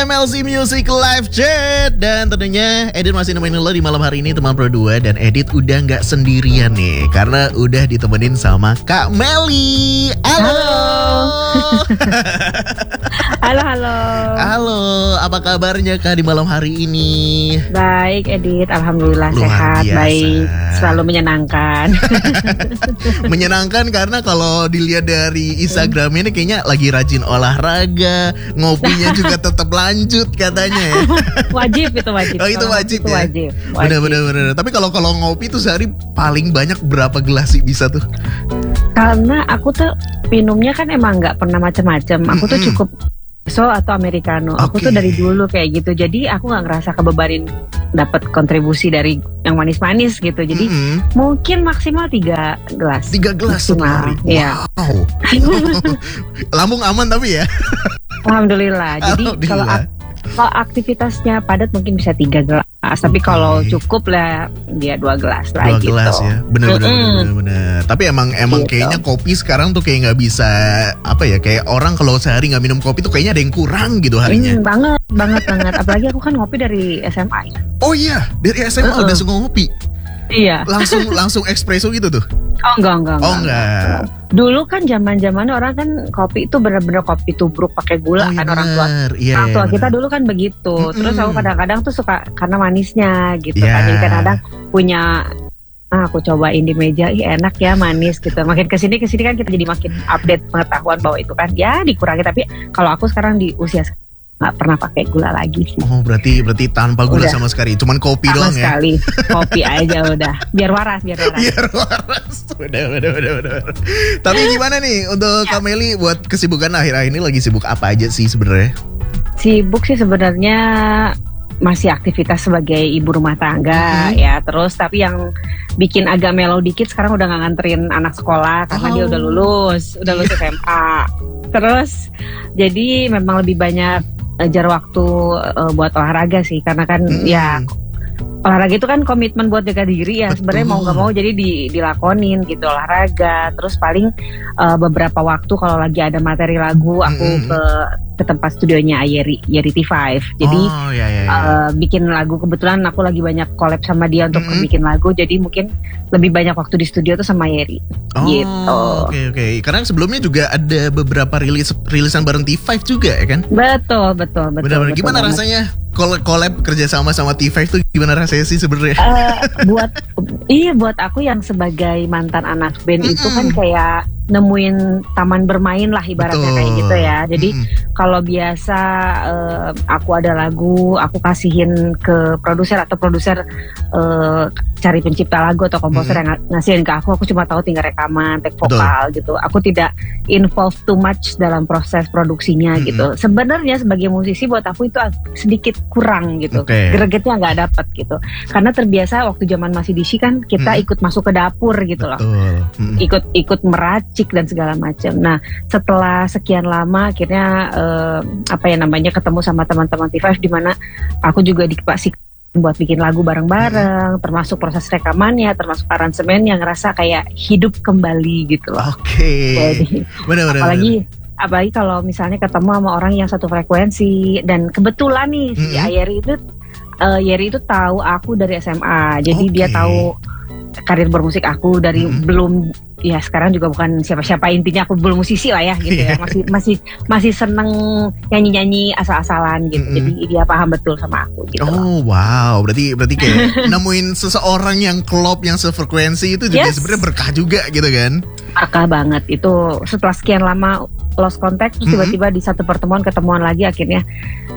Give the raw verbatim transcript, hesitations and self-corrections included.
M L C Music Live Chat. Dan tentunya Edit masih nemenin lo di malam hari ini teman Pro dua. Dan Edit udah gak sendirian nih, karena udah ditemenin sama Kak Melly. Halo. Halo, halo. Halo, apa kabarnya Kak di malam hari ini? Baik Edit, alhamdulillah Luar sehat, biasa. baik, selalu menyenangkan. Menyenangkan karena kalau dilihat dari Instagram ini kayaknya lagi rajin olahraga, ngopinya juga tetap lanjut katanya ya. Wajib itu wajib. Oh itu wajib itu ya. Wajib. Bener bener bener. Tapi kalau kalau ngopi tuh sehari paling banyak berapa gelas sih bisa tuh? Karena aku tuh minumnya kan emang nggak pernah macam-macam. Aku tuh cukup espresso atau americano. Aku Okay. tuh dari dulu kayak gitu. Jadi aku nggak ngerasa kebebanin dapat kontribusi dari yang manis-manis gitu. Jadi Mm-mm. mungkin maksimal tiga gelas. Tiga gelas satu hari. Iya. Wow. Lambung aman tapi ya. Alhamdulillah. Jadi kalau Alhamdulillah. ak- kalau aktivitasnya padat mungkin bisa tiga gelas. Tapi kalau cukup lah dia dua gelas lah Dua gitu. gelas ya. Bener bener Mm-mm. bener bener. Tapi emang emang Gitu. kayaknya kopi sekarang tuh kayak nggak bisa apa ya, kayak orang kalau sehari nggak minum kopi tuh kayaknya ada yang kurang gitu harinya. Hmm, banget, banget, banget. Apalagi aku kan ngopi dari S M A ya. Oh iya, dari S M A Uh-uh. udah suka ngopi. Iya. Langsung langsung espresso gitu tuh. Oh enggak, enggak, Oh enggak. Dulu kan zaman-zaman orang kan kopi itu bener-bener kopi tubruk pakai gula Oh, iya kan orang tua. bener. Iya, Orang iya, tua kita bener. dulu kan begitu. Terus Mm-mm. aku kadang-kadang tuh suka karena manisnya gitu Iya. kan. Jadi kadang-kadang punya ah, aku cobain di meja, ih enak ya manis gitu. Makin kesini kesini kan kita jadi makin update pengetahuan bahwa itu kan ya dikurangi. Tapi kalau aku sekarang di usia sekarang nggak pernah pakai gula lagi sih. Oh berarti berarti tanpa gula Udah. sama sekali, cuman kopi Sama doang ya. sekali kopi aja udah. Biar waras, biar waras. Biar waras. Udah, udah, udah, udah. Tapi gimana nih untuk Ya. Kak Melly buat kesibukan akhir-akhir ini lagi sibuk apa aja sih sebenarnya? Sibuk sih sebenarnya masih aktivitas sebagai ibu rumah tangga Mhm. ya, terus tapi yang bikin agak mellow dikit sekarang udah nggak nganterin anak sekolah karena Oh. dia udah lulus, udah lulus S M A. Terus jadi memang lebih banyak eh, jar waktu eh, buat olahraga sih karena kan Mhm. ya olahraga itu kan komitmen buat jaga diri ya. Betul. Sebenarnya mau nggak mau jadi di, dilakonin gitu olahraga. Terus paling eh, beberapa waktu kalau lagi ada materi lagu aku Mm-mm. ke ke tempat studionya Yeri Yeri T lima. Jadi oh ya ya, ya. eh, bikin lagu, kebetulan aku lagi banyak collab sama dia untuk Mm-mm. bikin lagu. Jadi mungkin lebih banyak waktu di studio tuh sama Yeri. Oh, gitu. oke oke. Karena sebelumnya juga ada beberapa rilis rilisan bareng T lima juga ya kan? Betul, betul, betul. Benar-benar betul gimana banget. rasanya collab, collab kerjasama sama T lima tuh gimana rasanya sih sebenarnya? Eh, buat iya buat aku yang sebagai mantan anak band itu kan Mm-mm. kayak nemuin taman bermain lah ibaratnya Betul. kayak gitu ya. Jadi Mm-mm. kalau biasa eh, aku ada lagu, aku kasihin ke produser atau produser eh, cari pencipta lagu atau komposer Mm-mm. yang ng- ngasihin ke aku, aku cuma tahu tinggal rekaman, take Betul. vokal gitu. Aku tidak involve too much dalam proses produksinya Mm-mm. gitu. Sebenarnya sebagai musisi buat aku itu ag- sedikit kurang gitu. Oke. Gregetnya nggak dapet gitu. Karena terbiasa waktu zaman masih di Shi kan kita Mm-mm. ikut masuk ke dapur gitu loh. Betul. Mm-mm. Ikut ikut meracik dan segala macam. Nah, setelah sekian lama akhirnya eh, apa ya namanya ketemu sama teman-teman T lima di mana aku juga dikasih buat bikin lagu bareng-bareng, termasuk proses rekamannya, termasuk aransemennya, ngerasa kayak hidup kembali gitu loh. Oke. Jadi Benar-benar. apalagi apalagi kalau misalnya ketemu sama orang yang satu frekuensi, dan kebetulan nih si Mm-mm. Yeri itu eh, Yeri itu tahu aku dari S M A, jadi Oke. dia tahu karir bermusik aku dari Mm-mm. belum, ya sekarang juga bukan siapa-siapa, intinya aku belum musisi lah ya gitu ya, Iya. masih masih masih seneng nyanyi-nyanyi asal-asalan gitu, Mm-mm. jadi dia paham betul sama aku gitu. loh. Oh wow, berarti berarti kayak nemuin seseorang yang klop, yang sefrekuensi itu juga Yes. sebenarnya berkah juga gitu kan? Berkah banget itu, setelah sekian lama lost contact terus Mm-mm. tiba-tiba di satu pertemuan ketemuan lagi, akhirnya